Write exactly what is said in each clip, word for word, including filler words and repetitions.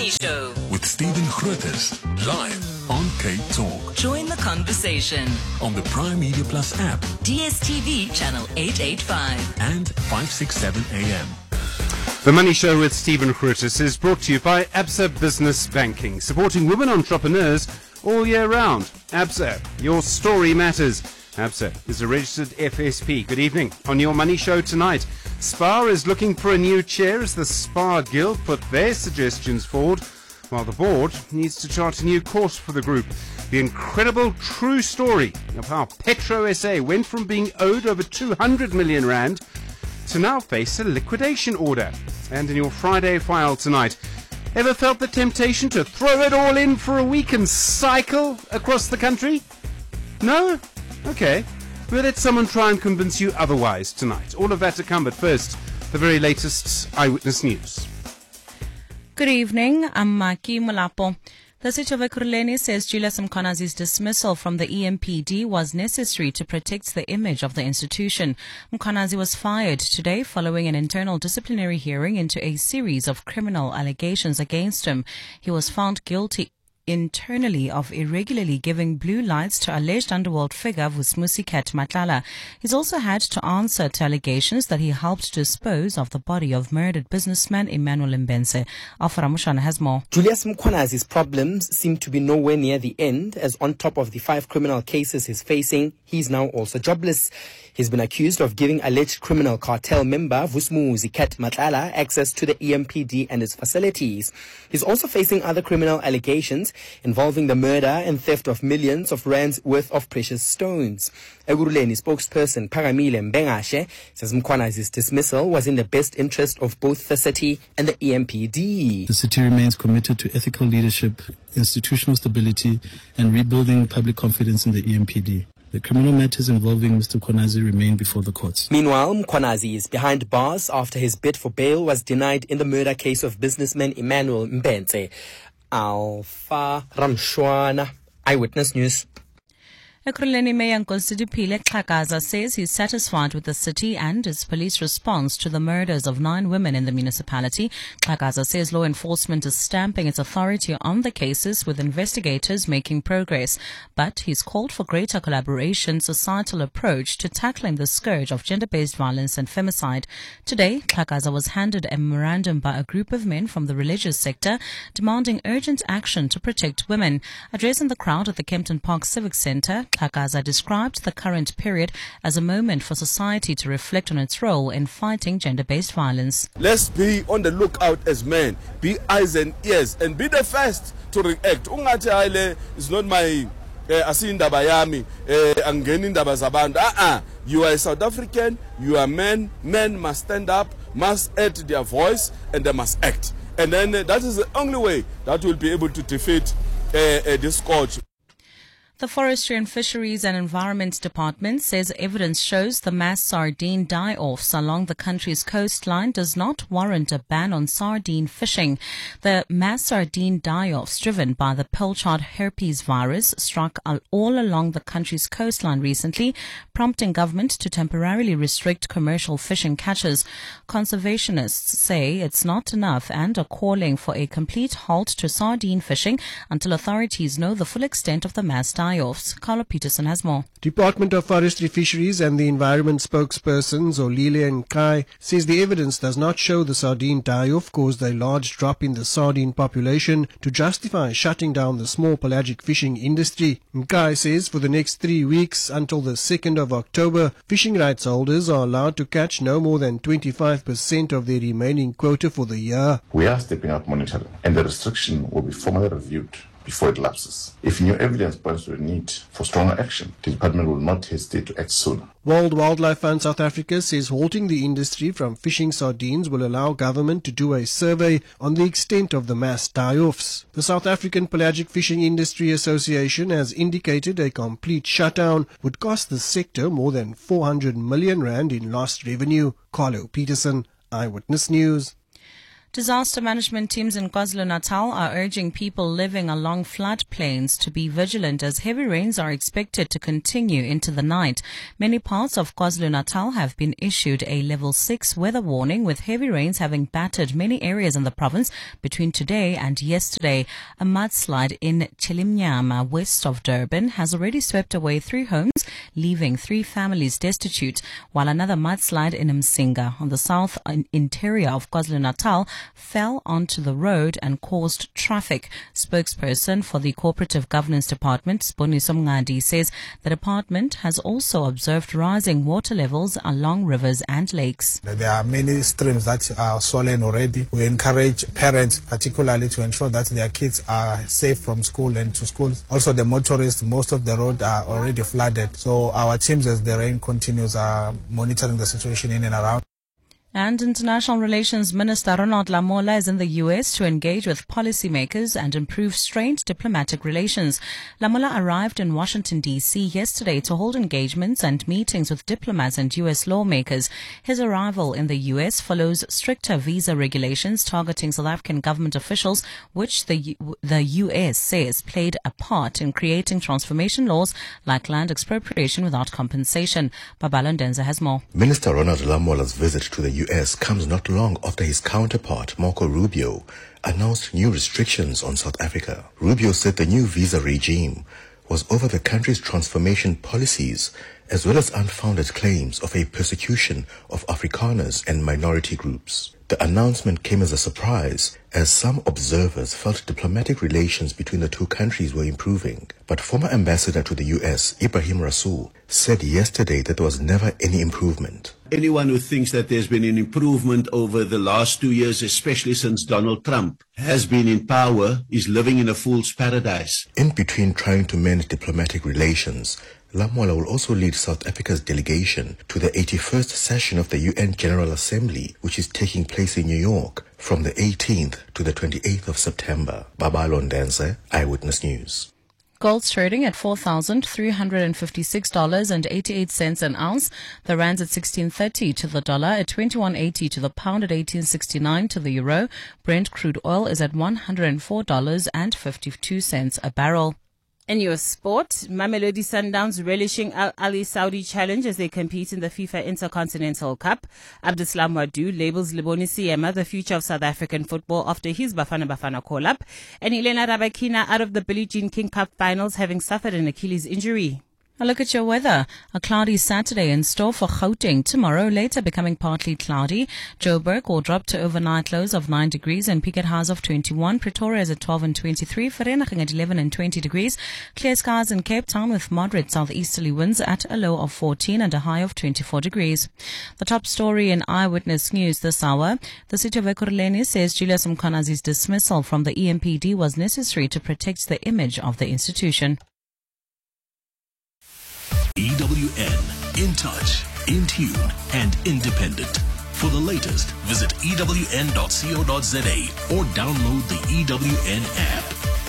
Money Show with Stephen Grootes, live on Cape Talk. Join the conversation On the Prime Media Plus app D S T V channel eight eighty-five and five sixty-seven A M. The Money Show with Stephen Grootes is brought to you by Absa Business Banking, supporting women entrepreneurs all year round. Absa, your story matters. Absa is a registered F S P. Good evening. On your Money Show tonight, SPAR is looking for a new chair as the SPAR Guild put their suggestions forward, while the board needs to chart a new course for the group. The incredible true story of how Petro S A went from being owed over two hundred million rand to now face a liquidation order. And in your Friday file tonight, ever felt the temptation to throw it all in for a week and cycle across the country? No? Okay. We'll let someone try and convince you otherwise tonight. All of that to come, but first, the very latest Eyewitness News. Good evening, I'm Maki Mulapo. The City of Ekurhuleni says Julius Mkhwanazi's dismissal from the E M P D was necessary to protect the image of the institution. Mkhwanazi was fired today following an internal disciplinary hearing into a series of criminal allegations against him. He was found guilty internally of irregularly giving blue lights to alleged underworld figure Vusmusikat Matlala. He's also had to answer to allegations that he helped dispose of the body of murdered businessman Emmanuel Mbenze. Afra Mushana has more. Julius Mkhwanazi's problems seem to be nowhere near the end, as on top of the five criminal cases he's facing, he's now also jobless. He's been accused of giving alleged criminal cartel member Vusmusikat Matlala access to the E M P D and its facilities. He's also facing other criminal allegations involving the murder and theft of millions of rands worth of precious stones. Ekurhuleni spokesperson Phakamile Mbengashe says Mkhwanazi's dismissal was in the best interest of both the city and the E M P D. The city remains committed to ethical leadership, institutional stability, and rebuilding public confidence in the E M P D. The criminal matters involving Mister Mkhwanazi remain before the courts. Meanwhile, Mkhwanazi is behind bars after his bid for bail was denied in the murder case of businessman Emmanuel Mbenze. Alpha Ramshwana, Eyewitness News. Ekurhuleni Mayor Nkosi Xhakaza says he's satisfied with the city and its police response to the murders of nine women in the municipality. Xhakaza says law enforcement is stamping its authority on the cases, with investigators making progress. But he's called for greater collaboration, societal approach to tackling the scourge of gender-based violence and femicide. Today, Xhakaza was handed a memorandum by a group of men from the religious sector demanding urgent action to protect women. Addressing the crowd at the Kempton Park Civic Centre, Xhakaza described the current period as a moment for society to reflect on its role in fighting gender-based violence. Let's be on the lookout as men, be eyes and ears, and be the first to react. Ungathi hayi is not my asindaba yami angeni indaba zabantu. Ah, you are a South African, you are men, men must stand up, must add their voice, and they must act. And then uh, that is the only way that will be able to defeat uh, uh, this scourge. The Forestry and Fisheries and Environment Department says evidence shows the mass sardine die-offs along the country's coastline does not warrant a ban on sardine fishing. The mass sardine die-offs driven by the Pilchard herpes virus struck all along the country's coastline recently, prompting government to temporarily restrict commercial fishing catches. Conservationists say it's not enough and are calling for a complete halt to sardine fishing until authorities know the full extent of the mass die-offs. Carlo Peterson has more. Department of Forestry, Fisheries and the Environment spokesperson Zolile Nkai says the evidence does not show the sardine die-off caused a large drop in the sardine population to justify shutting down the small pelagic fishing industry. Nkai says for the next three weeks until the second of October, fishing rights holders are allowed to catch no more than twenty-five percent of their remaining quota for the year. We are stepping up monitoring, and the restriction will be formally reviewed before it lapses. If new evidence points to a need for stronger action, the department will not hesitate to act sooner. World Wildlife Fund South Africa says halting the industry from fishing sardines will allow government to do a survey on the extent of the mass die-offs. The South African Pelagic Fishing Industry Association has indicated a complete shutdown would cost the sector more than four hundred million rand in lost revenue. Carlo Peterson, Eyewitness News. Disaster management teams in KwaZulu-Natal are urging people living along floodplains to be vigilant as heavy rains are expected to continue into the night. Many parts of KwaZulu-Natal have been issued a level six weather warning, with heavy rains having battered many areas in the province between today and yesterday. A mudslide in Chilimnyama, west of Durban, has already swept away three homes, leaving three families destitute, while another mudslide in Msinga, on the south interior of KwaZulu-Natal, fell onto the road and caused traffic. Spokesperson for the Cooperative Governance Department, Siboniso Mngadi, says the department has also observed rising water levels along rivers and lakes. There are many streams that are swollen already. We encourage parents particularly to ensure that their kids are safe from school and to school. Also the motorists, most of the road are already flooded. So our teams, as the rain continues, are monitoring the situation in and around. And International Relations Minister Ronald Lamola is in the U S to engage with policymakers and improve strained diplomatic relations. Lamola arrived in Washington, D C yesterday to hold engagements and meetings with diplomats and U S lawmakers. His arrival in the U S follows stricter visa regulations targeting South African government officials, which the, the U S says played a part in creating transformation laws like land expropriation without compensation. Babalo Ndenza has more. Minister Ronald Lamola's visit to the U S U S comes not long after his counterpart, Marco Rubio, announced new restrictions on South Africa. Rubio said the new visa regime was over the country's transformation policies, as well as unfounded claims of a persecution of Afrikaners and minority groups. The announcement came as a surprise, as some observers felt diplomatic relations between the two countries were improving. But former ambassador to the U S, Ibrahim Rasool, said yesterday that there was never any improvement. Anyone who thinks that there's been an improvement over the last two years, especially since Donald Trump has been in power, is living in a fool's paradise. In between trying to mend diplomatic relations, Lamola will also lead South Africa's delegation to the eighty-first session of the U N General Assembly, which is taking place in New York from the eighteenth to the twenty-eighth of September. Babalo Ndenza, Eyewitness News. Gold's trading at four thousand three hundred fifty-six dollars and eighty-eight cents an ounce. The rand's at sixteen thirty to the dollar, at twenty-one eighty to the pound, at eighteen sixty-nine to the euro. Brent crude oil is at one hundred four dollars and fifty-two cents a barrel. In U S sport, Mamelodi Sundowns relishing Al Ali Saudi challenge as they compete in the FIFA Intercontinental Cup. Abdeslam Wadu labels Leboni Siema the future of South African football after his Bafana Bafana call-up. And Elena Rabakina out of the Billie Jean King Cup finals, having suffered an Achilles injury. A look at your weather. A cloudy Saturday in store for Gauteng. Tomorrow, later becoming partly cloudy. Joburg will drop to overnight lows of nine degrees and peak at highs of twenty-one. Pretoria is at twelve and twenty-three. Vereeniging at eleven and twenty degrees. Clear skies in Cape Town with moderate southeasterly winds at a low of fourteen and a high of twenty-four degrees. The top story in Eyewitness News this hour. The city of Ekurhuleni says Julius Mkhwanazi's dismissal from the E M P D was necessary to protect the image of the institution. E W N, in touch, in tune, and independent. For the latest, visit E W N dot co dot za or download the E W N app.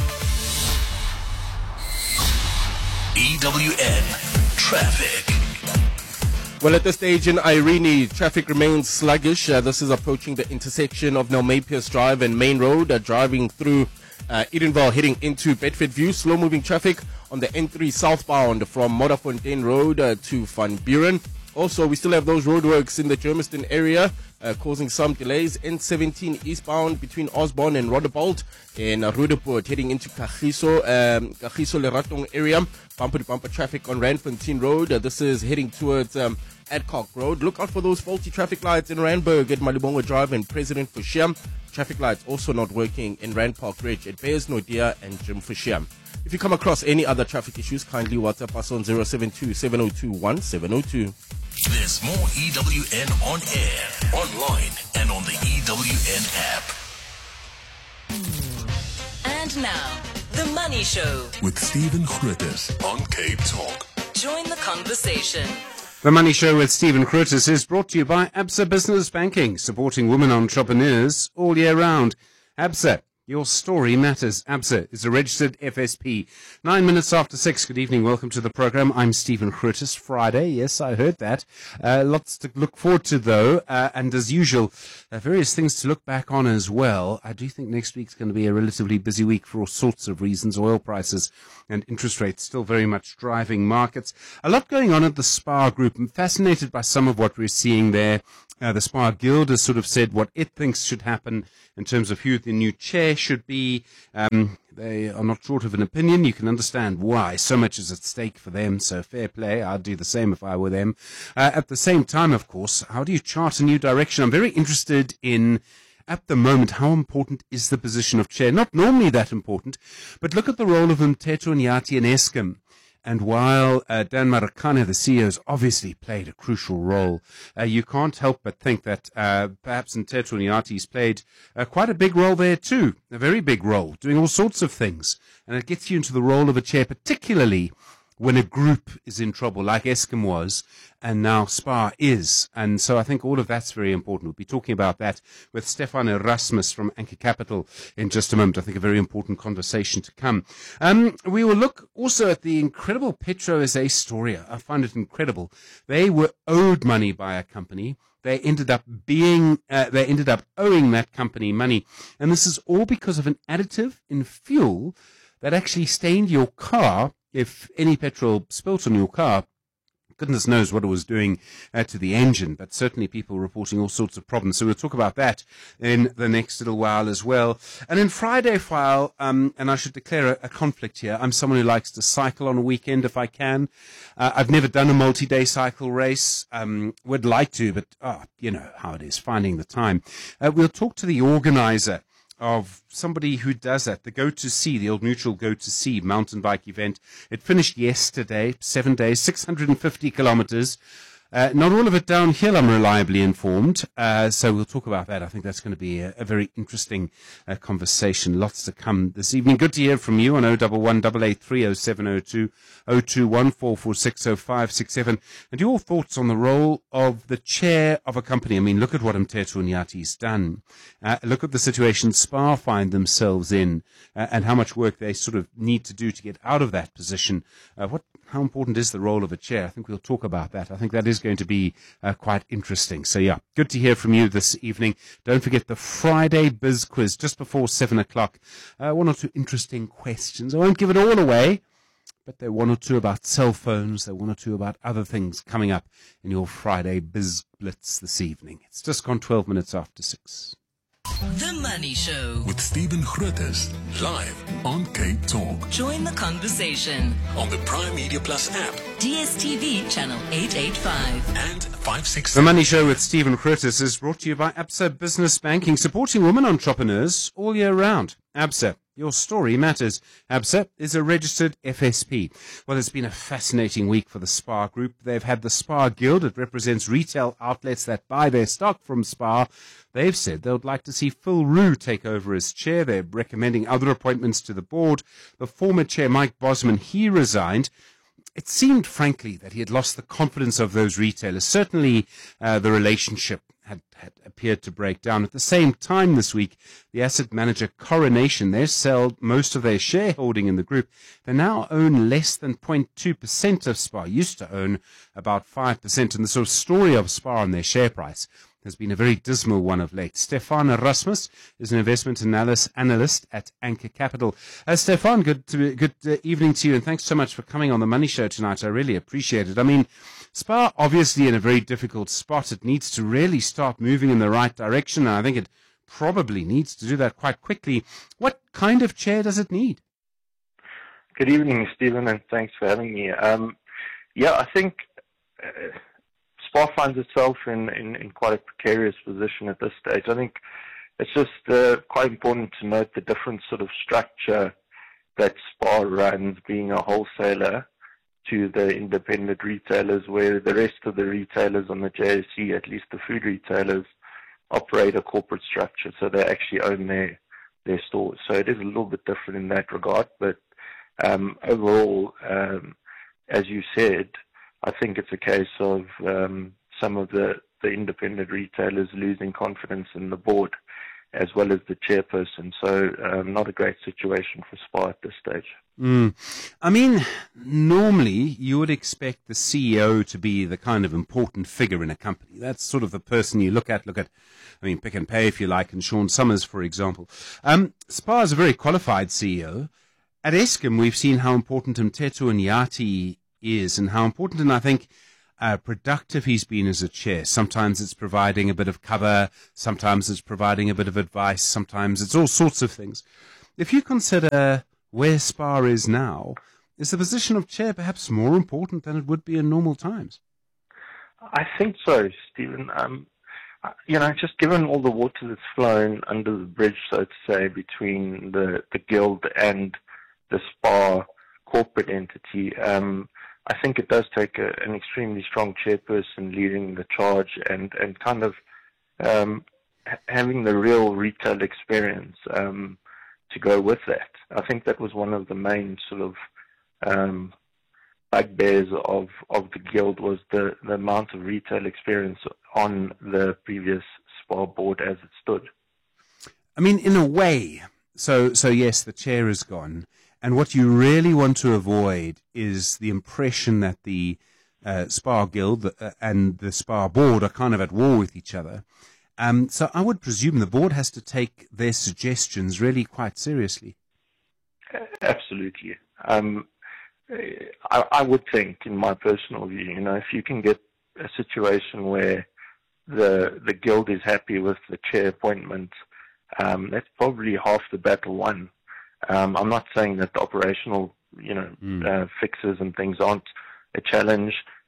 E W N Traffic. Well, at this stage in Irene, traffic remains sluggish. Uh, this is approaching the intersection of Nelmay Pierce Drive and Main Road, uh, driving through uh, Edenville, heading into Bedfordview. Slow-moving traffic on the N three southbound from Modderfontein Road uh, to Van Buren. Also, we still have those roadworks in the Germiston area uh, causing some delays. N seventeen eastbound between Osborne and Roodepoort in uh, Roodepoort, heading into Kagiso, um, Kagiso Leratong area. Bumper-to-bumper traffic on Randfontein Road. Uh, this is heading towards um, Adcock Road. Look out for those faulty traffic lights in Randburg at Malibongo Drive and President Fushia. Traffic lights also not working in Rand Park Ridge at Bayers Nodia and Jim Fushia. If you come across any other traffic issues, kindly WhatsApp us on zero seven two, seven zero two, one seven zero two. There's more E W N on air, online, and on the E W N app. And now, The Money Show with Stephen Grootes on Cape Talk. Join the conversation. The Money Show with Stephen Grootes is brought to you by Absa Business Banking, supporting women entrepreneurs all year round. Absa, Your story matters. ABSA is a registered F S P. Nine minutes after six. Good evening. Welcome to the program. I'm Stephen Grootes. Friday. Yes, I heard that. Uh, lots to look forward to, though. Uh, and as usual, uh, various things to look back on as well. I do think next week's going to be a relatively busy week for all sorts of reasons. Oil prices and interest rates still very much driving markets. A lot going on at the SPAR Group. I'm fascinated by some of what we're seeing there. Uh, the SPAR Guild has sort of said what it thinks should happen in terms of who the new chair should be. Um, they are not short of an opinion. You can understand why. So much is at stake for them, so fair play. I'd do the same if I were them. Uh, at the same time, of course, how do you chart a new direction? I'm very interested in, at the moment, how important is the position of chair? Not normally that important, but look at the role of Mteto Nyati in Eskom. And while uh, Dan Marikana, the C E O, has obviously played a crucial role, uh, you can't help but think that uh, perhaps Mteto Nyati's played uh, quite a big role there too, a very big role, doing all sorts of things. And it gets you into the role of a chair, particularly when a group is in trouble, like Eskom was, and now SPAR is. And so I think all of that's very important. We'll be talking about that with Stefan Erasmus from Anchor Capital in just a moment. I think a very important conversation to come. Um, we will look also at the incredible Petro S A story. I find it incredible. They were owed money by a company. They ended up being, uh, they ended up owing that company money. And this is all because of an additive in fuel that actually stained your car. If any petrol spilt on your car, goodness knows what it was doing uh, to the engine, but certainly people reporting all sorts of problems. So we'll talk about that in the next little while as well. And in Friday File, um, and I should declare a, a conflict here. I'm someone who likes to cycle on a weekend if I can. Uh, I've never done a multi-day cycle race. Um, would like to, but oh, you know how it is, finding the time. Uh, we'll talk to the organizer of somebody who does that, the Go to Sea, the Old Mutual Go to Sea mountain bike event. It finished yesterday, seven days, six hundred fifty kilometers. Uh, not all of it downhill, I'm reliably informed. Uh, so we'll talk about that. I think that's going to be a, a very interesting uh, conversation. Lots to come this evening. Good to hear from you on oh one one, eight eight three, oh seven oh two, oh two one, four four six, oh five six seven. And your thoughts on the role of the chair of a company. I mean, look at what Mteto Nyati's done. Uh, look at the situation SPAR find themselves in uh, and how much work they sort of need to do to get out of that position. Uh, what, how important is the role of a chair? I think we'll talk about that. I think that is going to be uh, quite interesting. So yeah, good to hear from you this evening. Don't forget the Friday Biz Quiz just before seven o'clock. Uh, one or two interesting questions. I won't give it all away, but there are one or two about cell phones. There are one or two about other things coming up in your Friday Biz Blitz this evening. It's just gone twelve minutes after six. The Money Show with Stephen Grootes, live on Cape Talk. Join the conversation On the Prime Media Plus app D S T V channel eight eighty-five. and five six The seven. Money Show with Stephen Grootes is brought to you by ABSA Business Banking, supporting women entrepreneurs all year round. ABSA, your story matters. ABSA is a registered F S P. Well, it's been a fascinating week for the SPAR Group. They've had the SPAR Guild. It represents retail outlets that buy their stock from SPAR. They've said they would like to see Phil Roux take over as chair. They're recommending other appointments to the board. The former chair, Mike Bosman, he resigned. It seemed, frankly, that he had lost the confidence of those retailers. Certainly, uh, the relationship had, had appeared to break down. At the same time this week, the asset manager Coronation, they sold most of their shareholding in the group. They now own less than zero point two percent of SPAR, used to own about five percent. And the sort of story of SPAR and their share price has been a very dismal one of late. Stefan Erasmus is an investment analyst, analyst at Anchor Capital. Uh, Stefan, good to, good uh, evening to you, and thanks so much for coming on the Money Show tonight. I really appreciate it. I mean, SPAR obviously in a very difficult spot. It needs to really start moving in the right direction, and I think it probably needs to do that quite quickly. What kind of chair does it need? Good evening, Stephen, and thanks for having me. Um, yeah, I think uh, SPAR finds itself in, in, in quite a precarious position at this stage. I think it's just uh, quite important to note the different sort of structure that SPAR runs, being a wholesaler to the independent retailers, where the rest of the retailers on the J S E, at least the food retailers, operate a corporate structure, so they actually own their their stores. So it is a little bit different in that regard, but um, overall, um, as you said, I think it's a case of um, some of the, the independent retailers losing confidence in the board as well as the chairperson. So um, not a great situation for SPAR at this stage. Mm. I mean, normally you would expect the C E O to be the kind of important figure in a company. That's sort of the person you look at. Look at, I mean, Pick and Pay, if you like, and Sean Summers, for example. Um, SPAR is a very qualified C E O. At Eskom, we've seen how important Mteto Nyati is and how important, and I think uh, productive he's been as a chair. Sometimes it's providing a bit of cover, sometimes it's providing a bit of advice, sometimes it's all sorts of things. If you consider where SPAR is now, is the position of chair perhaps more important than it would be in normal times? I think so, Stephen. Um, you know, just given all the water that's flown under the bridge, so to say, between the, the guild and the SPAR corporate entity, um, I think it does take a, an extremely strong chairperson leading the charge and, and kind of um, ha- having the real retail experience um, to go with that. I think that was one of the main sort of um, bugbears of, of the guild, was the, the amount of retail experience on the previous SPAR board as it stood. I mean, in a way, so so yes, the chair is gone. And what you really want to avoid is the impression that the uh, SPAR Guild uh, and the SPAR board are kind of at war with each other. Um, so I would presume the board has to take their suggestions really quite seriously. Absolutely. Um, I, I would think, in my personal view, you know, if you can get a situation where the the guild is happy with the chair appointment, um, that's probably half the battle won. Um, I'm not saying that the operational, you know, mm. uh, fixes and things aren't a challenge,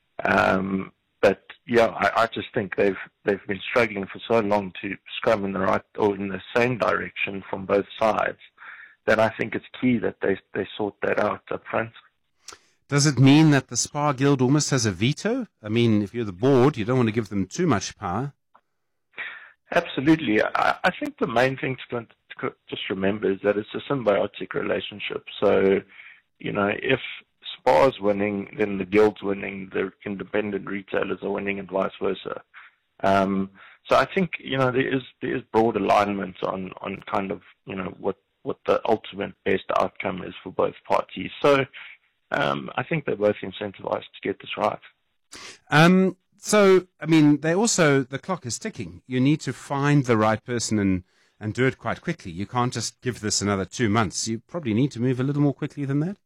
um, but yeah, I, I just think they've they've been struggling for so long to scrum in the right or in the same direction from both sides that I think it's key that they they sort that out up front. Does it mean that the SPAR Guild almost has a veto? I mean, if you're the board, you don't want to give them too much power. Absolutely. I, I think the main thing to just remember is that it's a symbiotic relationship. So, you know, if SPAR's winning, then the guild's winning, the independent retailers are winning, and vice versa. Um, so I think, you know, there is there is broad alignment on, on kind of, you know, what, what the ultimate best outcome is for both parties. So um, I think they're both incentivized to get this right. Um, so, I mean, they also, the clock is ticking. You need to find the right person and and do it quite quickly. You can't just give this another two months. You probably need to move a little more quickly than that.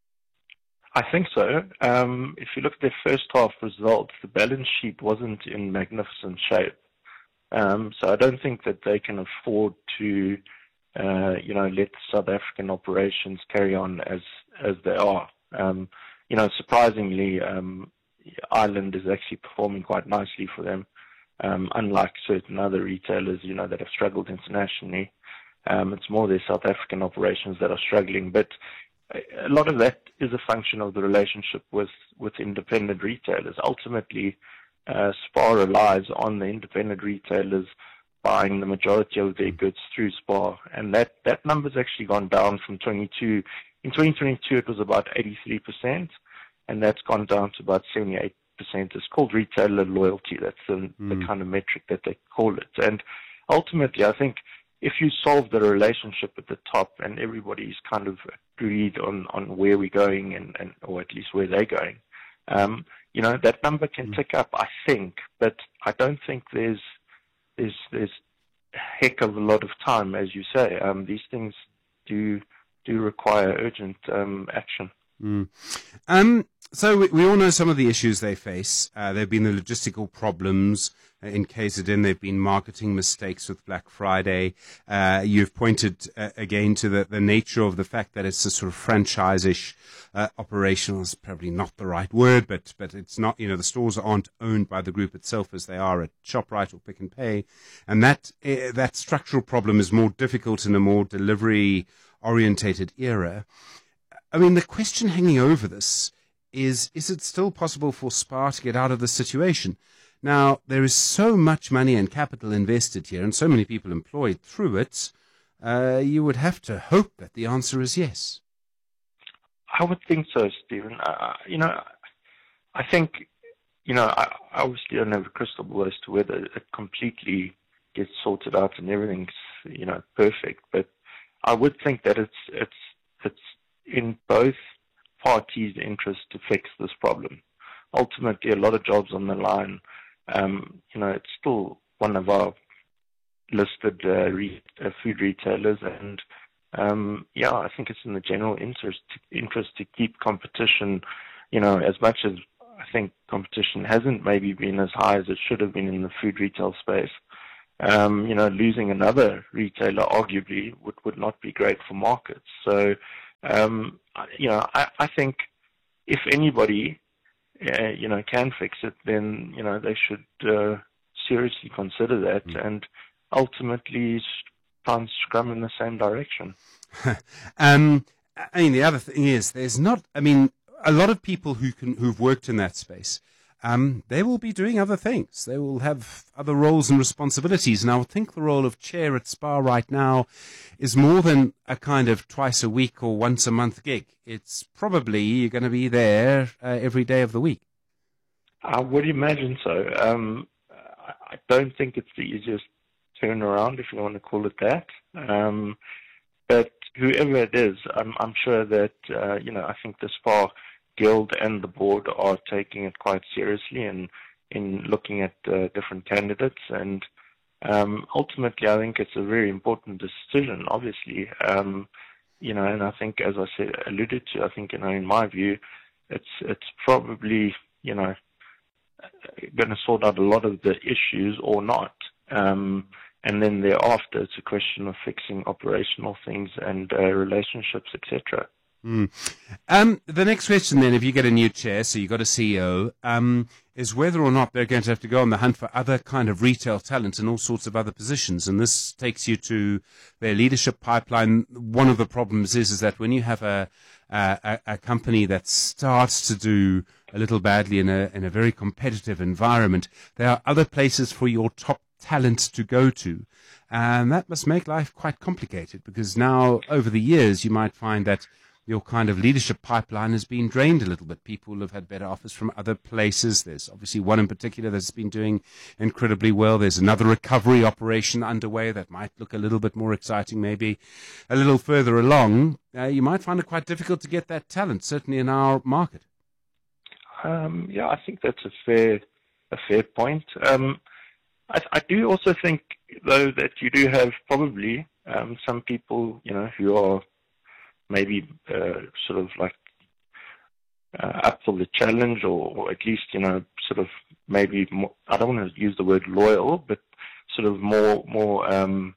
I think so. Um, if you look at their first half results, the balance sheet wasn't in magnificent shape. Um, so I don't think that they can afford to, uh, you know, let South African operations carry on as as they are. Um, you know, surprisingly, um, Ireland is actually performing quite nicely for them. Um, unlike certain other retailers, you know, that have struggled internationally. Um, it's more their South African operations that are struggling. But a lot of that is a function of the relationship with, with independent retailers. Ultimately, uh, SPAR relies on the independent retailers buying the majority of their goods through SPAR. And that, that number's actually gone down from twenty-two. In twenty twenty-two, it was about eighty-three percent, and that's gone down to about seventy-eight percent. It's called retailer loyalty. That's the, mm. the kind of metric that they call it. And ultimately, I think if you solve the relationship at the top and everybody's kind of agreed on, on where we're going and, and or at least where they're going, um, you know, that number can mm. tick up, I think. But I don't think there's there's there's a heck of a lot of time, as you say. Um, these things do do require urgent um, action. Mm. Um, so we, we all know some of the issues they face. Uh, there have been the logistical problems uh, in K Z N. There have been marketing mistakes with Black Friday. Uh, you've pointed uh, again to the, the nature of the fact that it's a sort of franchise-ish uh, operational. Is probably not the right word, but but it's not. You know, the stores aren't owned by the group itself as they are at ShopRite or Pick and Pay, and that uh, that structural problem is more difficult in a more delivery-orientated era. I mean, the question hanging over this is, is it still possible for SPAR to get out of this situation? Now, there is so much money and capital invested here and so many people employed through it, uh, you would have to hope that the answer is yes. I would think so, Stephen. Uh, you know, I think, you know, I, I obviously don't have a crystal ball as to whether it completely gets sorted out and everything's you know, perfect. But I would think that it's it's it's in both parties' interest to fix this problem. Ultimately, a lot of jobs on the line. Um, you know, it's still one of our listed uh, re- uh, food retailers, and um, yeah, I think it's in the general interest to, interest to keep competition. You know, as much as I think competition hasn't maybe been as high as it should have been in the food retail space. Um, you know, losing another retailer arguably would, would not be great for markets. So, um, you know, I, I think if anybody, uh, you know, can fix it, then, you know, they should uh, seriously consider that mm. and ultimately try and scrum in the same direction. um, I mean, the other thing is there's not, I mean, a lot of people who can, who've worked in that space, Um, they will be doing other things. They will have other roles and responsibilities. And I would think the role of chair at SPAR right now is more than a kind of twice a week or once a month gig. It's probably you're going to be there uh, every day of the week. I would imagine so. Um, I don't think it's the easiest turnaround, if you want to call it that. Um, but whoever it is, I'm, I'm sure that, uh, you know, I think the SPAR Guild and the board are taking it quite seriously and in looking at uh, different candidates. And um, ultimately, I think it's a very important decision, obviously. Um, you know, and I think, as I said, alluded to, I think, you know, in my view, it's it's probably, you know, going to sort out a lot of the issues or not. Um, and then thereafter, it's a question of fixing operational things and uh, relationships, et cetera. Mm. Um, the next question then, if you get a new chair, so you've got a C E O, um, is whether or not they're going to have to go on the hunt for other kind of retail talent in all sorts of other positions. And this takes you to their leadership pipeline. One of the problems is, is that when you have a, a, a company that starts to do a little badly in a, in a very competitive environment, there are other places for your top talent to go to. And that must make life quite complicated, because now over the years you might find that your kind of leadership pipeline has been drained a little bit. People have had better offers from other places. There's obviously one in particular that's been doing incredibly well. There's another recovery operation underway that might look a little bit more exciting, maybe a little further along. Uh, you might find it quite difficult to get that talent, certainly in our market. Um, yeah, I think that's a fair, a fair point. Um, I, I do also think, though, that you do have probably um, some people, you know, who are maybe uh, sort of like uh, up for the challenge, or, or at least, you know, sort of maybe more, I don't want to use the word loyal, but sort of more more um,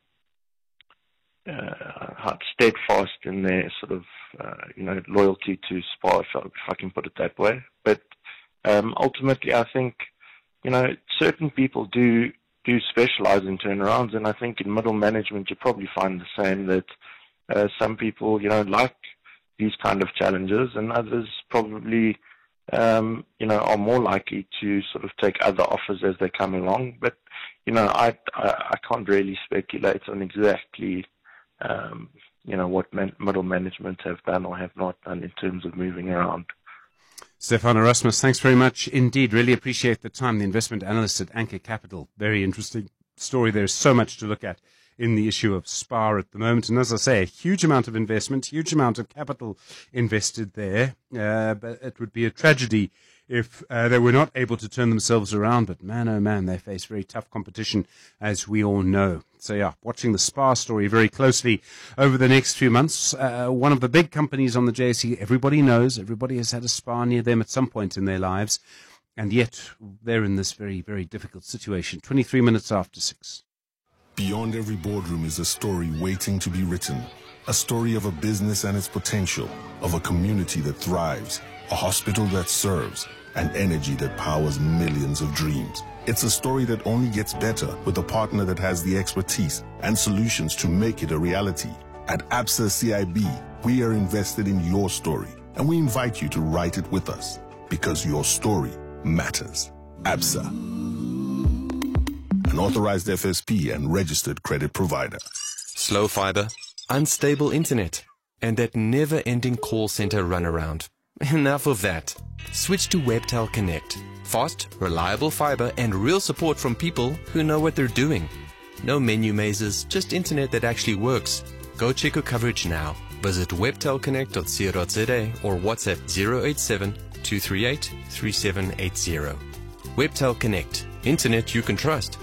uh, steadfast in their sort of uh, you know loyalty to SPAR, if I, if I can put it that way. But um, ultimately, I think you know certain people do do specialize in turnarounds, and I think in middle management you probably find the same, that Uh, some people, you know, like these kind of challenges, and others probably, um, you know, are more likely to sort of take other offers as they come along. But, you know, I, I, I can't really speculate on exactly, um, you know, what man- middle management have done or have not done in terms of moving around. Stefan Erasmus, thanks very much indeed. Really appreciate the time. The investment analyst at Anchor Capital. Very interesting story. There's so much to look at in the issue of SPAR at the moment. And as I say, a huge amount of investment, huge amount of capital invested there. Uh, but it would be a tragedy if uh, they were not able to turn themselves around. But man, oh man, they face very tough competition, as we all know. So yeah, watching the SPAR story very closely over the next few months. Uh, one of the big companies on the J S E, everybody knows, everybody has had a SPAR near them at some point in their lives. And yet they're in this very, very difficult situation. twenty-three minutes after six. Beyond every boardroom is a story waiting to be written. A story of a business and its potential, of a community that thrives, a hospital that serves, and energy that powers millions of dreams. It's a story that only gets better with a partner that has the expertise and solutions to make it a reality. At Absa C I B, we are invested in your story, and we invite you to write it with us, because your story matters. Absa, an authorized F S P and registered credit provider. Slow fiber, unstable internet, and that never-ending call center runaround. Enough of that. Switch to Webtel Connect. Fast, reliable fiber and real support from people who know what they're doing. No menu mazes, just internet that actually works. Go check your coverage now. Visit webtel connect dot co dot za or WhatsApp zero eight seven, two three eight, three seven eight zero. Webtel Connect. Internet you can trust.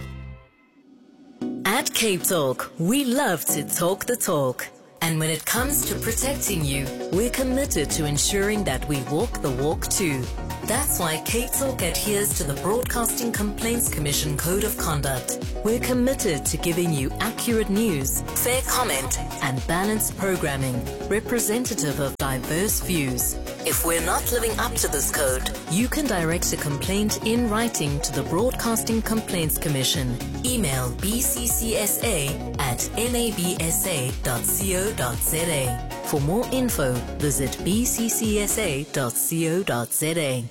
At Cape Talk, we love to talk the talk. And when it comes to protecting you, we're committed to ensuring that we walk the walk too. That's why Cape Talk adheres to the Broadcasting Complaints Commission Code of Conduct. We're committed to giving you accurate news, fair comment, and balanced programming, representative of diverse views. If we're not living up to this code, you can direct a complaint in writing to the Broadcasting Complaints Commission. Email b c c s a at n a b s a dot co dot za. For more info, visit b c c s a dot co dot za.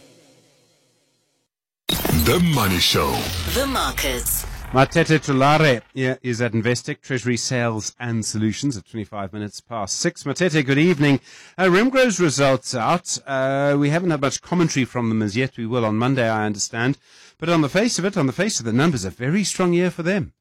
The Money Show. The markets. Matete Tulare is at Investec, Treasury Sales and Solutions at twenty-five minutes past six. Matete, good evening. Uh, Remgro's results out. Uh, we haven't had much commentary from them as yet. We will on Monday, I understand. But on the face of it, on the face of the numbers, a very strong year for them.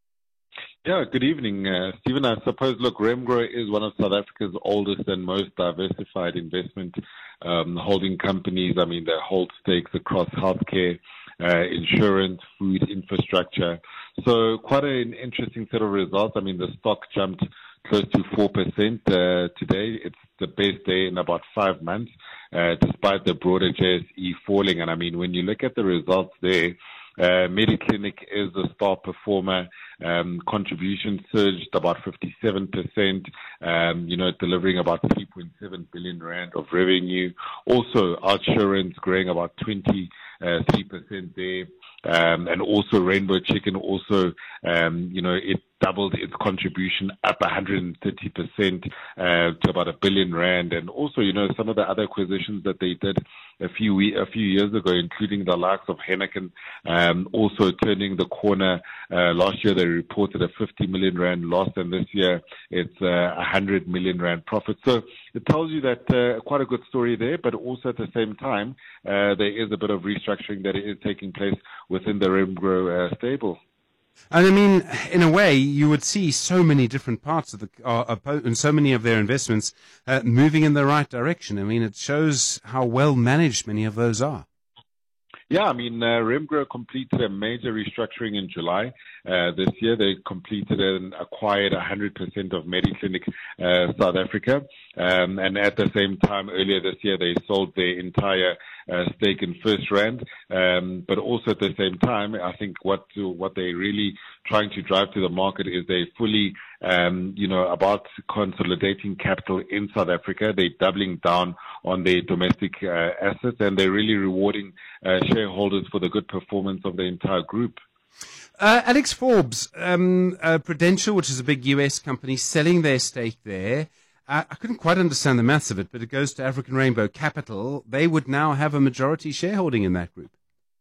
Yeah, good evening, uh, Stephen. I suppose, look, Remgro is one of South Africa's oldest and most diversified investment um, holding companies. I mean, they hold stakes across healthcare, uh, insurance, food, infrastructure. So quite an interesting set of results. I mean, the stock jumped close to four percent uh, today. It's the best day in about five months, uh, despite the broader J S E falling. And I mean, when you look at the results there, Uh, Mediclinic is a star performer. Um, contribution surged about fifty-seven percent, um, you know, delivering about three point seven billion rand of revenue. Also, Outsurance growing about twenty-three percent there. Um, and also Rainbow Chicken also, um, you know, it doubled its contribution up one hundred thirty percent uh, to about a billion rand. And also, you know, some of the other acquisitions that they did a few we- a few years ago, including the likes of Heineken, um, also turning the corner. Uh, last year they reported a fifty million rand loss, and this year it's uh, a one hundred million rand profit. So it tells you that uh, quite a good story there, but also at the same time, uh, there is a bit of restructuring that is taking place within the Remgro uh, stable. And I mean, in a way, you would see so many different parts of the, uh, and so many of their investments uh, moving in the right direction. I mean, it shows how well managed many of those are. Yeah, I mean, uh, Remgro completed a major restructuring in July. Uh, this year, they completed and acquired one hundred percent of Mediclinic uh, South Africa. Um, and at the same time, earlier this year, they sold their entire uh, stake in FirstRand. Um, but also at the same time, I think what to, what they're really trying to drive to the market is they fully, um, you know, about consolidating capital in South Africa. They're doubling down on their domestic uh, assets, and they're really rewarding uh, shareholders for the good performance of the entire group. Uh, Alex Forbes, um, uh, Prudential, which is a big U S company, selling their stake there. Uh, I couldn't quite understand the maths of it, but it goes to African Rainbow Capital. They would now have a majority shareholding in that group.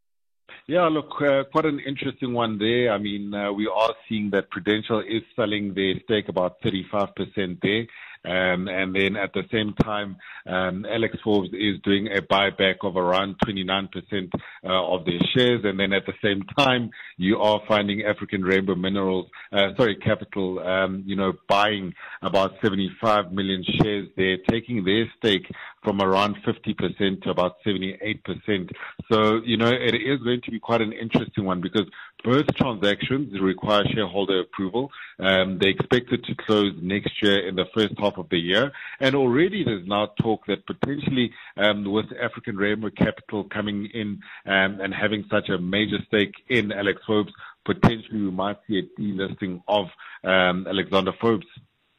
Yeah, look, uh, quite an interesting one there. I mean, uh, we are seeing that Prudential is selling their stake about thirty-five percent there. Um, and then at the same time, um, Alex Forbes is doing a buyback of around twenty-nine percent uh, of their shares. And then at the same time, you are finding African Rainbow Minerals, uh, sorry, Capital, um, you know, buying about seventy-five million shares there, taking their stake from around fifty percent to about seventy-eight percent. So, you know, it is going to be quite an interesting one because both transactions require shareholder approval. Um, they expect it to close next year in the first half of the year. And already there's now talk that potentially um, with African Rainbow Capital coming in um, and having such a major stake in Alex Forbes, potentially we might see a delisting of um, Alexander Forbes.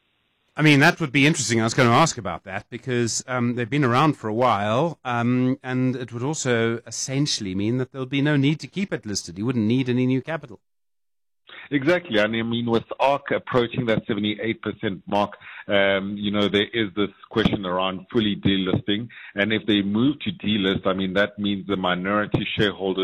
I mean, that would be interesting. I was going to ask about that because um, they've been around for a while, um, and it would also essentially mean that there'll be no need to keep it listed. You wouldn't need any new capital. Exactly. And I mean, with ARC approaching that seventy-eight percent mark, um, you know, there is this question around fully delisting. And if they move to delist, I mean, that means the minority shareholders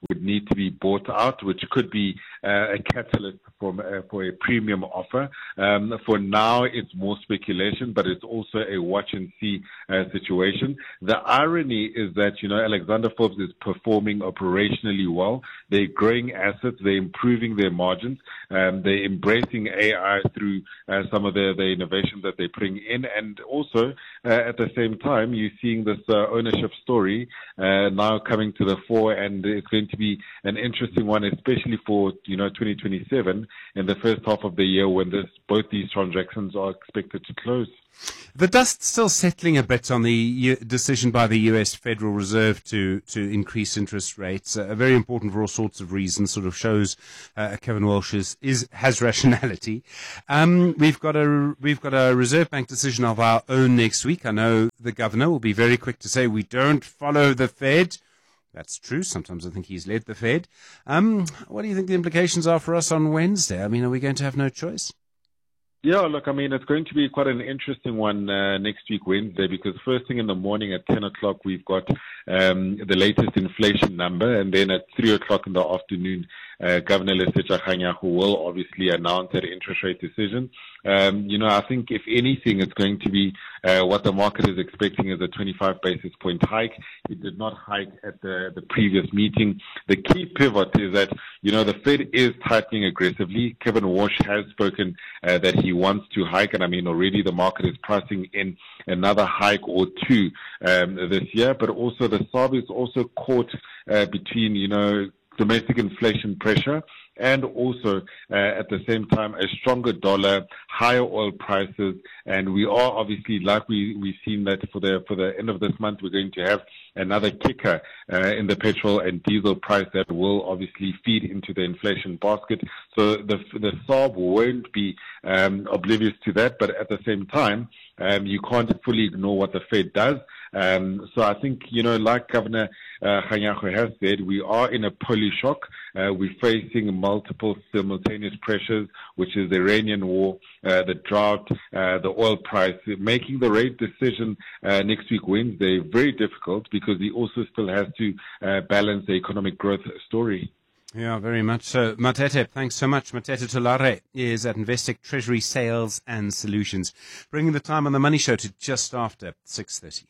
would need to be bought out, which could be uh, a catalyst for, uh, for a premium offer. Um, for now, it's more speculation, but it's also a watch-and-see uh, situation. The irony is that, you know, Alexander Forbes is performing operationally well. They're growing assets. They're improving their margins. Um, they're embracing A I through uh, some of the, the innovations that they bring in. And also, uh, at the same time, you're seeing this uh, ownership story uh, now coming to the fore, and it's going to be an interesting one, especially for, you know, twenty twenty-seven in the first half of the year when this, both these transactions are expected to close. The dust's still settling a bit on the U- decision by the U S Federal Reserve to, to increase interest rates. Uh, very important for all sorts of reasons, sort of shows uh, Kevin Walsh is, is, has rationality. Um, we've got a, we've got a Reserve Bank decision of our own next week. I know the governor will be very quick to say we don't follow the Fed. That's true. Sometimes I think he's led the Fed. Um, what do you think the implications are for us on Wednesday? I mean, are we going to have no choice? Yeah, look, I mean, it's going to be quite an interesting one uh, next week, Wednesday, because first thing in the morning at ten o'clock, we've got um, the latest inflation number, and then at three o'clock in the afternoon, uh, Governor Lesetja Kganyago will obviously announce that interest rate decision. Um, you know, I think if anything, it's going to be uh, what the market is expecting is a twenty-five basis point hike. It did not hike at the, the previous meeting. The key pivot is that, you know, the Fed is tightening aggressively. Kevin Walsh has spoken uh, that he wants to hike, and I mean, already the market is pricing in another hike or two um, this year. But also the S A R B is also caught uh, between, you know, domestic inflation pressure and also uh, at the same time a stronger dollar, higher oil prices, and we are obviously, like we we've seen that for the for the end of this month, we're going to have another kicker uh, in the petrol and diesel price that will obviously feed into the inflation basket. So the the S A R B won't be um, oblivious to that, but at the same time, um, you can't fully ignore what the Fed does. Um, so I think, you know, like Governor uh, Kganyago has said, we are in a poly shock. Uh, we're facing multiple simultaneous pressures, which is the Iranian war, uh, the drought, uh, the oil price. Making the rate decision uh, next week, Wednesday, very difficult because he also still has to uh, balance the economic growth story. Yeah, very much so. Matete, thanks so much. Matete Tulare is at Investec Treasury Sales and Solutions, bringing the time on the Money Show to just after six thirty.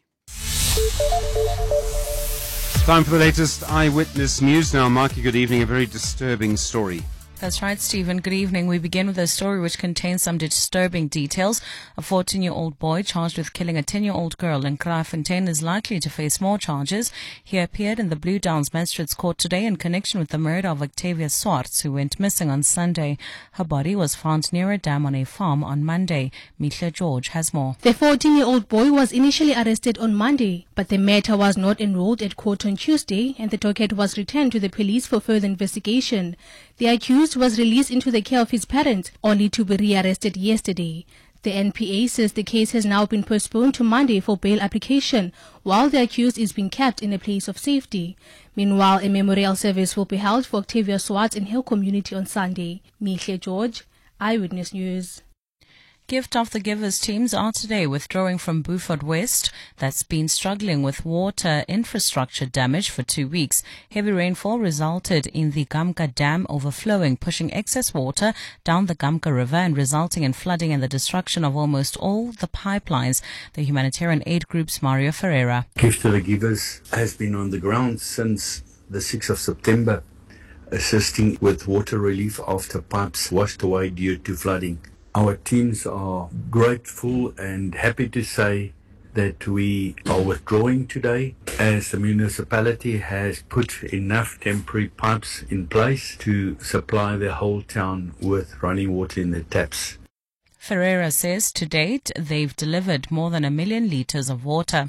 Time for the latest eyewitness news now. Marky, good evening. A very disturbing story. That's right, Stephen. Good evening. We begin with a story which contains some disturbing details. A fourteen-year-old boy charged with killing a ten-year-old girl in Kraaifontein is likely to face more charges. He appeared in the Blue Downs Magistrates Court today in connection with the murder of Octavia Swartz, who went missing on Sunday. Her body was found near a dam on a farm on Monday. Mihle George has more. The fourteen-year-old boy was initially arrested on Monday, but the matter was not enrolled at court on Tuesday, and the docket was returned to the police for further investigation. The accused was released into the care of his parents, only to be rearrested yesterday. The N P A says the case has now been postponed to Monday for bail application, while the accused is being kept in a place of safety. Meanwhile, a memorial service will be held for Octavia Swartz in her community on Sunday. Mihle George, Eyewitness News. Gift of the Givers teams are today withdrawing from Beaufort West, that's been struggling with water infrastructure damage for two weeks. Heavy rainfall resulted in the Gamka Dam overflowing, pushing excess water down the Gamka River and resulting in flooding and the destruction of almost all the pipelines. The humanitarian aid group's Mario Ferreira. Gift of the Givers has been on the ground since the sixth of September, assisting with water relief after pipes washed away due to flooding. Our teams are grateful and happy to say that we are withdrawing today, as the municipality has put enough temporary pipes in place to supply the whole town with running water in the taps. Ferreira says to date they've delivered more than a million litres of water.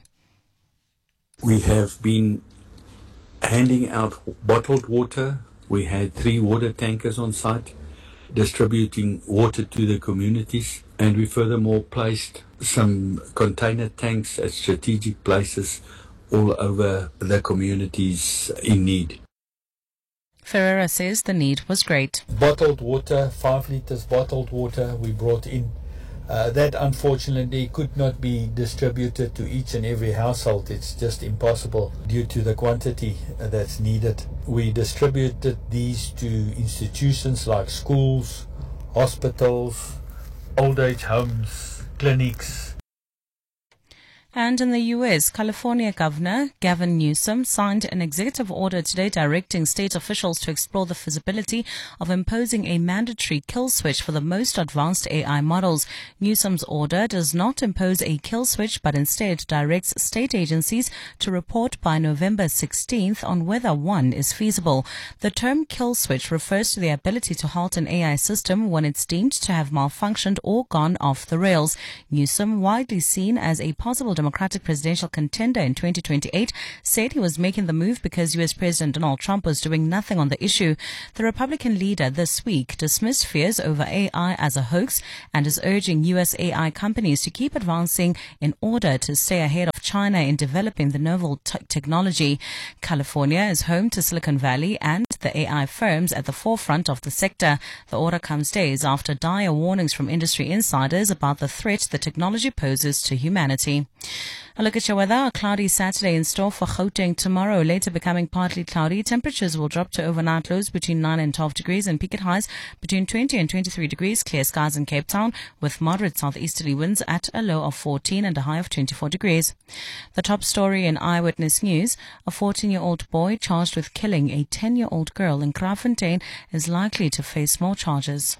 We have been handing out bottled water. We had three water tankers on site, distributing water to the communities, and we furthermore placed some container tanks at strategic places all over the communities in need. Ferreira says the need was great. Bottled water, five litres bottled water we brought in. Uh, that unfortunately could not be distributed to each and every household. It's just impossible due to the quantity that's needed. We distributed these to institutions like schools, hospitals, old age homes, clinics. And in the U S, California Governor Gavin Newsom signed an executive order today directing state officials to explore the feasibility of imposing a mandatory kill switch for the most advanced A I models. Newsom's order does not impose a kill switch, but instead directs state agencies to report by November sixteenth on whether one is feasible. The term kill switch refers to the ability to halt an A I system when it's deemed to have malfunctioned or gone off the rails. Newsom, widely seen as a possible Democratic presidential contender in twenty twenty-eight, said he was making the move because U S President Donald Trump was doing nothing on the issue. The Republican leader this week dismissed fears over A I as a hoax and is urging U S A I companies to keep advancing in order to stay ahead of China in developing the novel t- technology. California is home to Silicon Valley and the A I firms at the forefront of the sector. The order comes days after dire warnings from industry insiders about the threat the technology poses to humanity. A look at your weather. A cloudy Saturday in store for Gauteng tomorrow, later becoming partly cloudy. Temperatures will drop to overnight lows between nine and twelve degrees and peak at highs between twenty and twenty-three degrees. Clear skies in Cape Town with moderate southeasterly winds at a low of fourteen and a high of twenty-four degrees. The top story in Eyewitness News: a fourteen-year-old boy charged with killing a ten-year-old girl in Kraaifontein is likely to face more charges.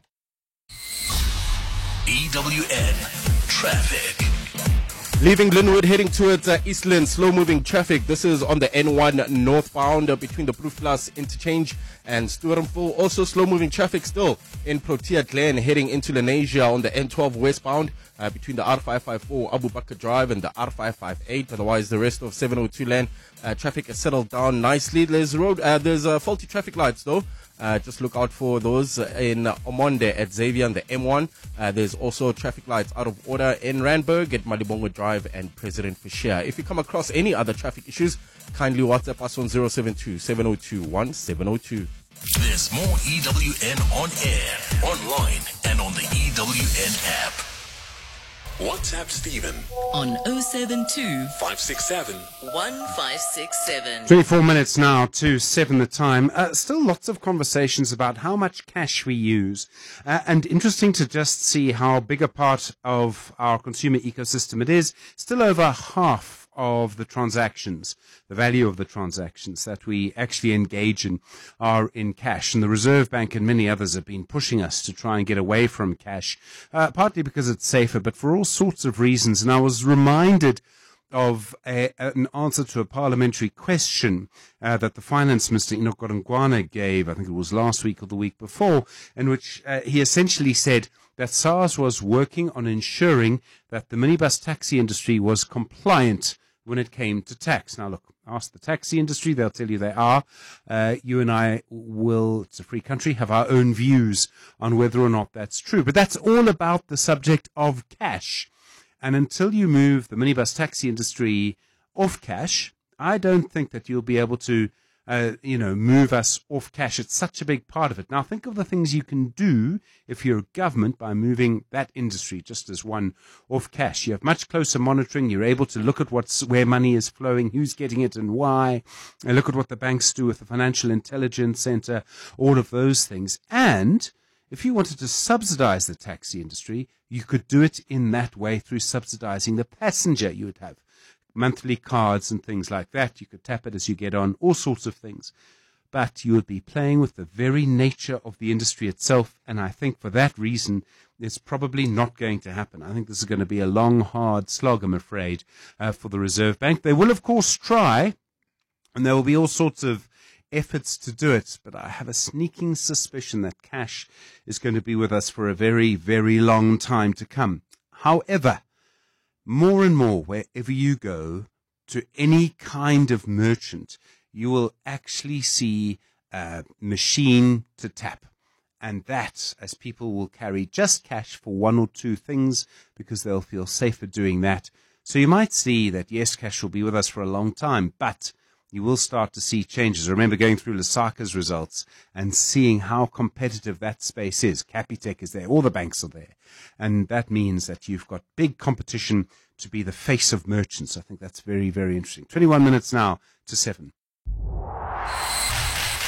E W N Traffic. Leaving Linwood, heading towards uh, Eastland, slow-moving traffic. This is on the N one northbound uh, between the Proefplaas interchange and Storenville. Also slow-moving traffic still in Protea Glen, heading into Lenasia on the N twelve westbound uh, between the R five five four Abu Bakr Drive and the R five five eight. Otherwise, the rest of seven oh two lane uh, traffic has settled down nicely. There's road, uh, there's uh, faulty traffic lights though. Uh, just look out for those in Omonde at Xavier on the M one. Uh, there's also traffic lights out of order in Randburg at Malibongo Drive and President Fisher. If you come across any other traffic issues, kindly WhatsApp us on zero seven two, seven oh two, one seven oh two. There's more E W N on air, online, and on the E W N app. WhatsApp Stephen on oh seven two, five six seven, one five six seven. twenty-four minutes now to seven the time. Uh, still lots of conversations about how much cash we use. Uh, and interesting to just see how big a part of our consumer ecosystem it is. Still over half of the transactions, the value of the transactions that we actually engage in are in cash. And the Reserve Bank and many others have been pushing us to try and get away from cash, uh, partly because it's safer, but for all sorts of reasons. And I was reminded of a, an answer to a parliamentary question uh, that the Finance Minister, Enoch Godongwana, gave, I think it was last week or the week before, in which uh, he essentially said that SARS was working on ensuring that the minibus taxi industry was compliant when it came to tax. Now, look, ask the taxi industry, they'll tell you they are. Uh, you and I will, it's a free country, have our own views on whether or not that's true. But that's all about the subject of cash. And until you move the minibus taxi industry off cash, I don't think that you'll be able to, uh, you know, move us off cash. It's such a big part of it. Now, think of the things you can do if you're a government by moving that industry just as one off cash. You have much closer monitoring. You're able to look at what's where money is flowing, who's getting it and why. And look at what the banks do with the Financial Intelligence Center, all of those things. And if you wanted to subsidize the taxi industry, you could do it in that way through subsidizing the passenger. You would have monthly cards and things like that. You could tap it as you get on, all sorts of things. But you would be playing with the very nature of the industry itself. And I think for that reason, it's probably not going to happen. I think this is going to be a long, hard slog, I'm afraid, uh, for the Reserve Bank. They will, of course, try, and there will be all sorts of efforts to do it, but I have a sneaking suspicion that cash is going to be with us for a very, very long time to come. However, more and more, wherever you go, to any kind of merchant, you will actually see a machine to tap. And that, as people will carry just cash for one or two things because they'll feel safer doing that. So you might see that, yes, cash will be with us for a long time, but you will start to see changes. I remember going through Lusaka's results and seeing how competitive that space is. Capitec is there, all the banks are there. And that means that you've got big competition to be the face of merchants. I think that's very, very interesting. twenty-one minutes now to seven.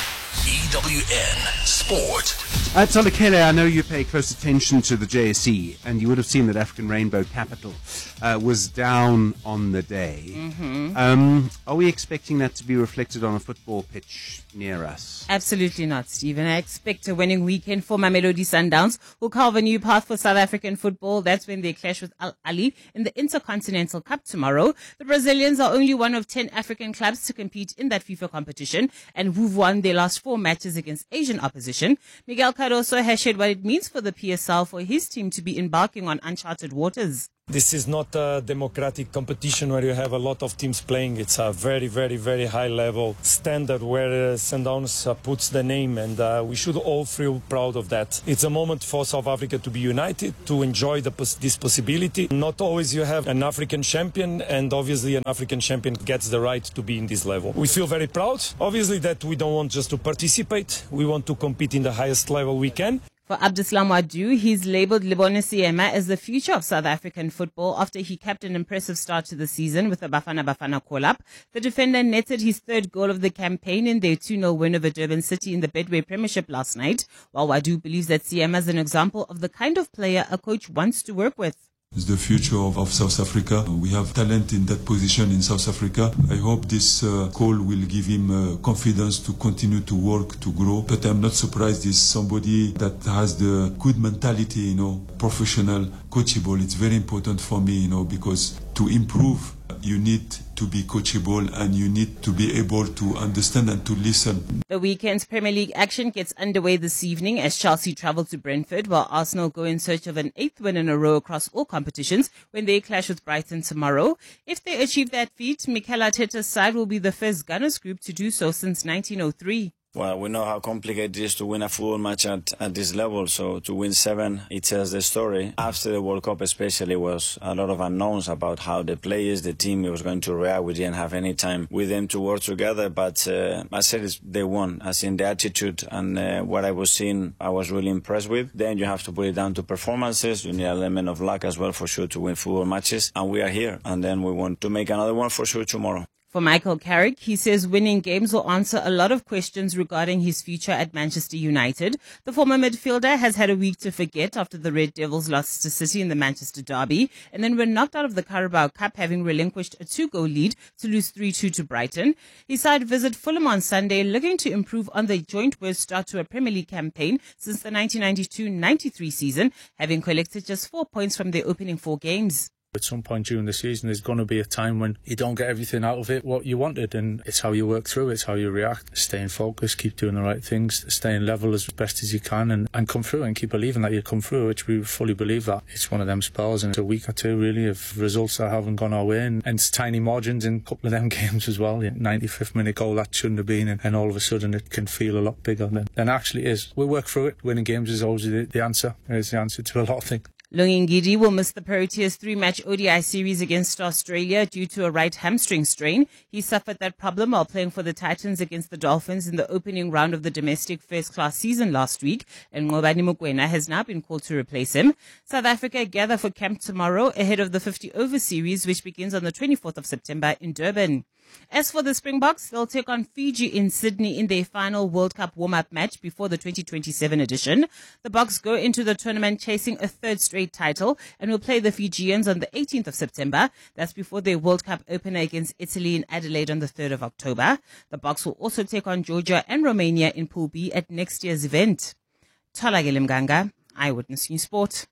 W N Sport. Uh, Tolakele, I know you pay close attention to the J S E, and you would have seen that African Rainbow Capital uh, was down on the day. Mm-hmm. Um, are we expecting that to be reflected on a football pitch near us? Absolutely not, Stephen. I expect a winning weekend for Mamelodi Sundowns, who carve a new path for South African football. That's when they clash with Al Ahly in the Intercontinental Cup tomorrow. The Brazilians are only one of ten African clubs to compete in that FIFA competition, and who've won their last four matches against Asian opposition. Miguel Cardoso has shared what it means for the P S L for his team to be embarking on uncharted waters. This is not a democratic competition where you have a lot of teams playing. It's a very, very, very high level standard where uh, Sundowns uh, puts the name, and uh, we should all feel proud of that. It's a moment for South Africa to be united, to enjoy the pos this possibility. Not always you have an African champion, and obviously an African champion gets the right to be in this level. We feel very proud, obviously, that we don't want just to participate. We want to compete in the highest level we can. For Abdeslam Wadou, he's labelled Lebone Siema as the future of South African football after he capped an impressive start to the season with the Bafana Bafana call-up. The defender netted his third goal of the campaign in their two nil win over Durban City in the Betway Premiership last night, while Wadou believes that Siema is an example of the kind of player a coach wants to work with. It's the future of, of South Africa. We have talent in that position in South Africa. I hope this uh, call will give him uh, confidence to continue to work, to grow. But I'm not surprised he's somebody that has the good mentality, you know, professional, coachable. It's very important for me, you know, because to improve, you need to be coachable and you need to be able to understand and to listen. The weekend's Premier League action gets underway this evening as Chelsea travel to Brentford, while Arsenal go in search of an eighth win in a row across all competitions when they clash with Brighton tomorrow. If they achieve that feat, Mikel Arteta's side will be the first Gunners group to do so since nineteen oh three. Well, we know how complicated it is to win a football match at, at this level. So to win seven, it tells the story. After the World Cup especially was a lot of unknowns about how the players, the team was going to react. We didn't have any time with them to work together. But uh, I said it's, they won. I seen the attitude and uh, what I was seeing, I was really impressed with. Then you have to put it down to performances. You need an element of luck as well for sure to win football matches. And we are here. And then we want to make another one for sure tomorrow. For Michael Carrick, he says winning games will answer a lot of questions regarding his future at Manchester United. The former midfielder has had a week to forget after the Red Devils lost to City in the Manchester derby and then were knocked out of the Carabao Cup, having relinquished a two-goal lead to lose three two to Brighton. His side visit Fulham on Sunday, looking to improve on the joint worst start to a Premier League campaign since the nineteen ninety-two ninety-three season, having collected just four points from their opening four games. At some point during the season, there's going to be a time when you don't get everything out of it what you wanted, and it's how you work through it, it's how you react. Staying focused, keep doing the right things, staying level as best as you can, and, and come through and keep believing that you'll come through, which we fully believe that. It's one of them spells, and it's a week or two really of results that haven't gone our way, and, and it's tiny margins in a couple of them games as well. Yeah, ninety-fifth minute goal that shouldn't have been, and, and all of a sudden it can feel a lot bigger than, than it actually is. We work through it. Winning games is always the, the answer. It's the answer to a lot of things. Lungi Ngidi will miss the Proteas three-match O D I series against Australia due to a right hamstring strain. He suffered that problem while playing for the Titans against the Dolphins in the opening round of the domestic first-class season last week, and Ngobani Mokoena has now been called to replace him. South Africa gather for camp tomorrow ahead of the fifty-over series, which begins on the twenty-fourth of September in Durban. As for the Springboks, they'll take on Fiji in Sydney in their final World Cup warm-up match before the twenty twenty-seven edition. The Boks go into the tournament chasing a third straight title and will play the Fijians on the eighteenth of September. That's before their World Cup opener against Italy in Adelaide on the third of October. The Boks will also take on Georgia and Romania in Pool B at next year's event. Tolakele Mganga, Eyewitness News Sport.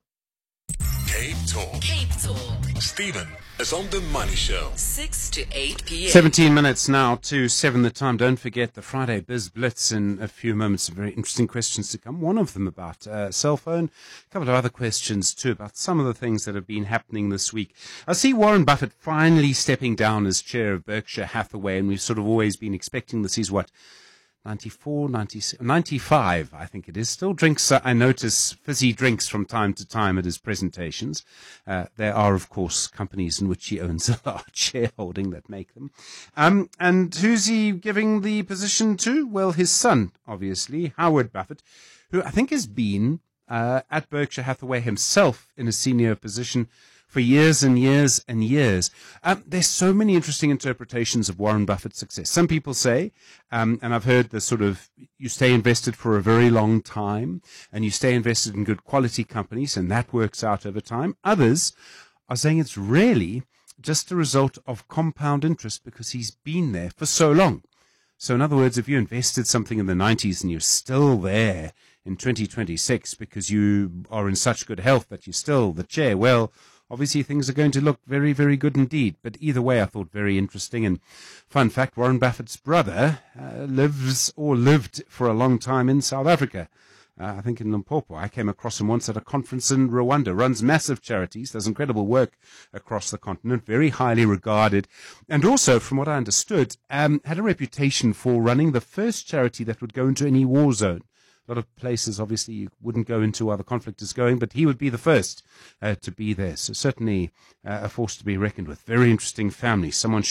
Cape Talk. Cape Talk. Stephen is on the Money Show. six to eight p.m. seventeen minutes now to seven the time. Don't forget the Friday Biz Blitz in a few moments. Some very interesting questions to come. One of them about uh, cell phone. A couple of other questions too about some of the things that have been happening this week. I see Warren Buffett finally stepping down as chair of Berkshire Hathaway, and we've sort of always been expecting this. He's what? ninety-four, ninety-six, ninety-five, I think it is. Still drinks, uh, I notice, fizzy drinks from time to time at his presentations. Uh, there are, of course, companies in which he owns a large shareholding that make them. Um, and who's he giving the position to? Well, his son, obviously, Howard Buffett, who I think has been uh, at Berkshire Hathaway himself in a senior position for years and years and years. Um, there's so many interesting interpretations of Warren Buffett's success. Some people say, um, and I've heard the sort of, you stay invested for a very long time and you stay invested in good quality companies and that works out over time. Others are saying it's really just a result of compound interest because he's been there for so long. So in other words, if you invested something in the nineties and you're still there in twenty twenty-six because you are in such good health that you're still the chair, well, obviously things are going to look very, very good indeed. But either way, I thought very interesting. And fun fact, Warren Buffett's brother uh, lives or lived for a long time in South Africa. Uh, I think in Limpopo. I came across him once at a conference in Rwanda. Runs massive charities, does incredible work across the continent, very highly regarded. And also, from what I understood, um, had a reputation for running the first charity that would go into any war zone. A lot of places, obviously, you wouldn't go into while the conflict is going, but he would be the first uh, to be there. So certainly uh, a force to be reckoned with. Very interesting family. Someone